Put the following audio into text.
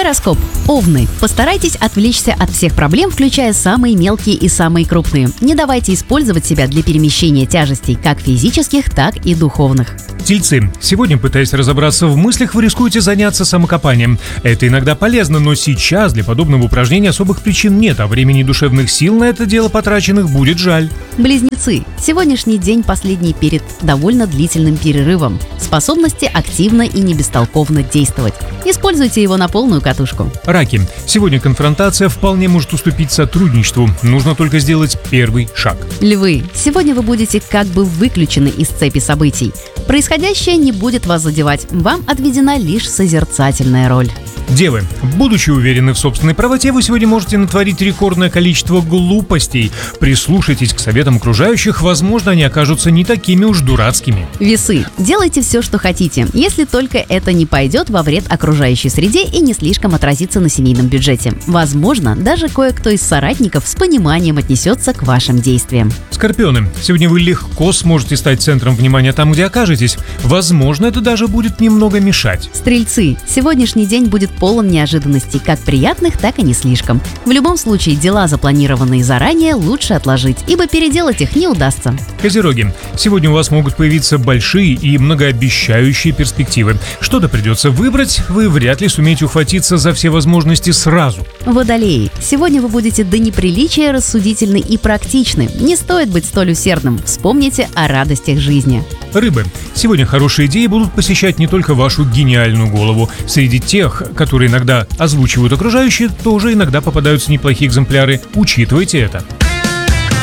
Гороскоп. Овны. Постарайтесь отвлечься от всех проблем, включая самые мелкие и самые крупные. Не давайте использовать себя для перемещения тяжестей, как физических, так и духовных. Тельцы. Сегодня, пытаясь разобраться в мыслях, вы рискуете заняться самокопанием. Это иногда полезно, но сейчас для подобного упражнения особых причин нет, а времени и душевных сил на это дело потраченных будет жаль. Близнецы. Сегодняшний день последний перед довольно длительным перерывом. Способности активно и не бестолковно действовать. Используйте его на полную катушку. Раки. Сегодня конфронтация вполне может уступить сотрудничеству. Нужно только сделать первый шаг. Львы. Сегодня вы будете как бы выключены из цепи событий. Происходящее не будет вас задевать. Вам отведена лишь созерцательная роль. Девы. Будучи уверены в собственной правоте, вы сегодня можете натворить рекордное количество глупостей. Прислушайтесь к советам окружающих, возможно, они окажутся не такими уж дурацкими. Весы. Делайте все, что хотите, если только это не пойдет во вред окружающей среде и не слишком отразится на семейном бюджете. Возможно, даже кое-кто из соратников с пониманием отнесется к вашим действиям. Скорпионы. Сегодня вы легко сможете стать центром внимания там, где окажетесь. Возможно, это даже будет немного мешать. Стрельцы. Сегодняшний день будет полон неожиданностей, как приятных, так и не слишком. В любом случае, дела, запланированные заранее, лучше отложить, ибо переделать их не удастся. Козероги. Сегодня у вас могут появиться большие и многообещающие перспективы. Что-то придется выбрать, вы вряд ли сумеете ухватиться за все возможности сразу. Водолеи. Сегодня вы будете до неприличия рассудительны и практичны. Не стоит быть столь усердным. Вспомните о радостях жизни. Рыбы. Сегодня хорошие идеи будут посещать не только вашу гениальную голову. Среди тех, которые иногда озвучивают окружающие, тоже иногда попадаются неплохие экземпляры. Учитывайте это.